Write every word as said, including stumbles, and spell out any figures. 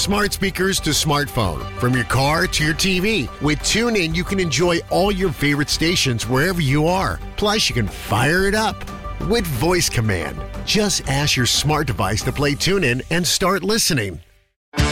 Smart speakers to smartphone, from your car to your T V. With TuneIn, you can enjoy all your favorite stations wherever you are. Plus, you can fire it up with voice command. Just ask your smart device to play TuneIn and start listening.